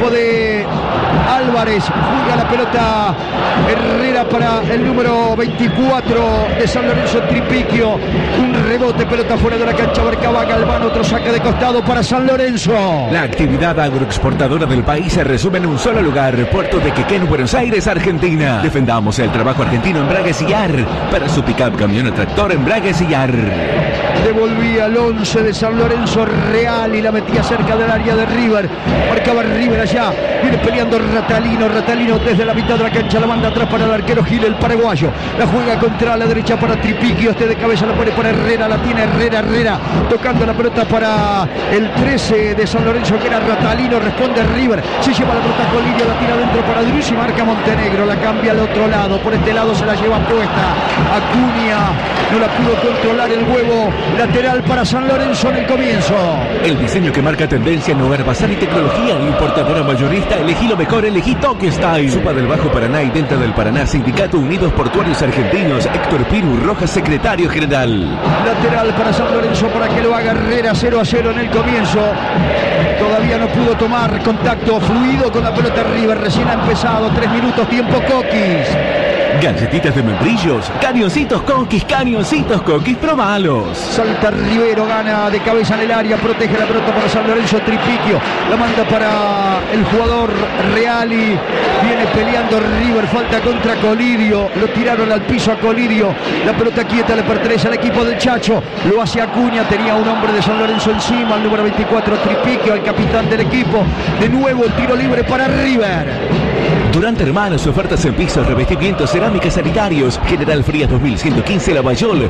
equipo de Álvarez. Juega la pelota Herrera para el número 24 de San Lorenzo, Tripiquio. Un rebote, pelota fuera de la cancha, marcaba Galván, otro saque de costado para San Lorenzo. La actividad agroexportadora del país se resume en un solo lugar, Puerto de Quequén, Buenos Aires, Argentina. Defendamos el trabajo argentino Embrague Sillar. Para su pick-up, camión o tractor, Embrague Sillar. Devolvía el 11 de San Lorenzo Real y la metía cerca del área de River. Marcaba River allá. Viene peleando Ratalino. Ratalino desde la mitad de la cancha. La manda atrás para el arquero Gil, el paraguayo. La juega contra la derecha para Tripiquio. Este de cabeza la pone para Herrera. La tiene Herrera. Tocando la pelota para el 13 de San Lorenzo, que era Ratalino. Responde River. Se lleva la pelota Colidio. La tira adentro para Drus y marca Montenegro. La cambia al otro lado. Por este lado se la lleva puesta Acuña. No la pudo controlar el huevo. Lateral para San Lorenzo en el comienzo. El diseño que marca tendencia en hogar, bazar y tecnología. Importadora mayorista, elegí lo mejor, elegí Toque Style. Supa del Bajo Paraná y Delta del Paraná, Sindicato Unidos Portuarios Argentinos. Héctor Piru Rojas, secretario general. Lateral para San Lorenzo para que lo haga Herrera, 0-0 en el comienzo. Todavía no pudo tomar contacto fluido con la pelota River. Recién ha empezado, 3 minutos, tiempo Coquis. Galletitas de membrillos, cañoncitos Coquis, probalos. Salta Rivero, gana de cabeza en el área, protege la pelota para San Lorenzo, Tripiquio, la manda para el jugador Reali, viene peleando River, falta contra Colidio, lo tiraron al piso a Colidio, la pelota quieta le pertenece al equipo del Chacho, lo hace Acuña, tenía un hombre de San Lorenzo encima, el número 24 Tripiquio, el capitán del equipo, de nuevo el tiro libre para River. Durante Hermanos, ofertas en pisos, revestimientos, cerámicas, sanitarios. General Frías 2115, Lavallol,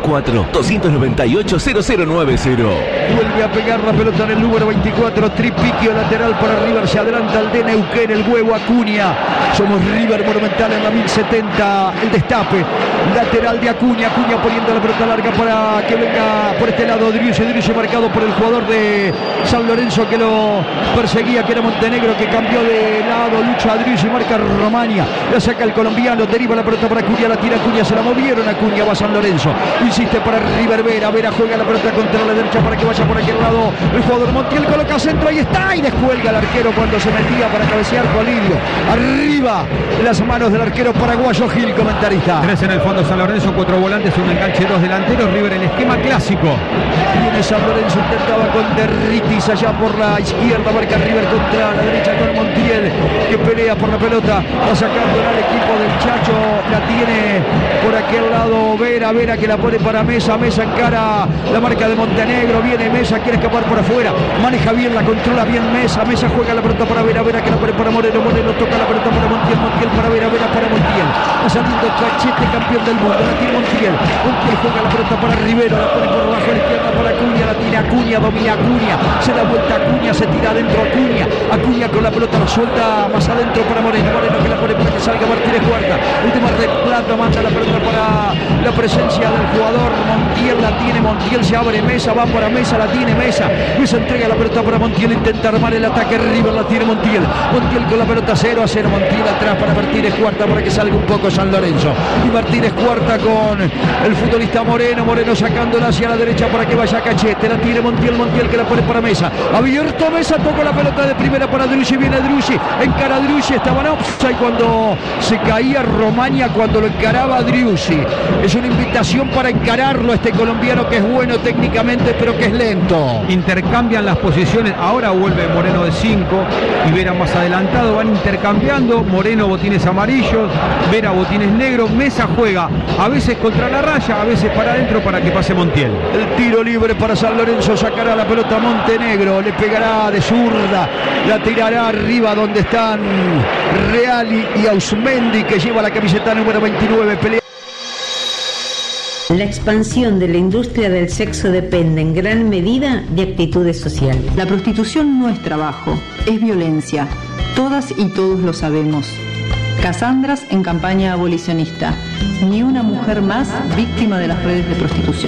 4-298-0090. Vuelve a pegar la pelota en el número 24, Tripiquio, lateral para River, se adelanta el de Neuquén, el huevo Acuña. Somos River Monumental en la 1070, el destape, lateral de Acuña poniendo la pelota larga para que venga por este lado Driussi marcado por el jugador de San Lorenzo que lo perseguía, que era Montenegro, que cambió de lado, lucha a Driussi, marca Romania, la saca el colombiano, deriva la pelota para Acuña, la tira Acuña, se la movieron, Acuña va a San Lorenzo, insiste para River, Vera juega la pelota contra la derecha para que vaya por aquel lado, el jugador Montiel coloca centro, ahí está, y descuelga el arquero cuando se metía para cabecear Colidio, arriba las manos del arquero paraguayo Gil, comentarista. 3 en el fondo San Lorenzo, 4 volantes, un enganche, 2 delanteros, River el esquema clásico. Viene San Lorenzo, intentaba con Derritis allá por la izquierda, marca River contra la derecha con Montiel, que pelea por la pelota, va sacando al equipo del Chacho, la tiene por aquel lado Vera que la pone para Mesa encara la marca de Montenegro, viene Mesa, quiere escapar por afuera, maneja bien, la controla bien Mesa juega la pelota para Vera que la pone para Moreno toca la pelota para Montiel para Vera para Montiel, va saliendo Cachete, campeón del mundo, la tiene Montiel juega la pelota para Rivero, la pone por abajo a la izquierda para Acuña, la tiene Acuña, domina Acuña, se da vuelta Acuña, se tira adentro Acuña con la pelota la suelta más adentro para Moreno que la pone para que salga Martínez Huerta, última de Plata, manda la pelota para la presencia del jugador Montiel, la tiene Montiel, se abre Mesa, va para Mesa, la tiene Mesa entrega la pelota para Montiel, intenta armar el ataque, River la tiene Montiel con la pelota 0-0, Montiel atrás para Martínez Huerta para que salga un poco San Lorenzo, y Martínez Huerta con el futbolista Moreno sacándola hacia la derecha para que vaya Cachete, la tiene Montiel que la pone para Mesa, abierto Mesa, toca la pelota de primera para Driussi, viene Driussi, encara Driussi, estaba en offside cuando se caía Romania, cuando lo encaraba Driussi, es una invitación para encararlo este colombiano que es bueno técnicamente pero que es lento. Intercambian las posiciones, ahora vuelve Moreno de 5 y Vera más adelantado, van intercambiando, Moreno botines amarillos, Vera botines negros, Mesa juega a veces contra la raya, a veces para adentro para que pase Montiel. El tiro libre para San Lorenzo, sacará la pelota Montenegro, le pegará de zurda, la tirará arriba donde están Reali y Ausmendi, que lleva la camiseta número 29, pelea. La expansión de la industria del sexo depende en gran medida de actitudes sociales. La prostitución no es trabajo, es violencia. Todas y todos lo sabemos. Casandras en campaña abolicionista. Ni una mujer más víctima de las redes de prostitución.